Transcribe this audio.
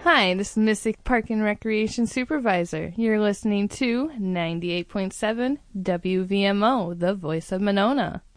Hi, this is Mystic Park and Recreation Supervisor. You're listening to 98.7 WVMO, the voice of Monona.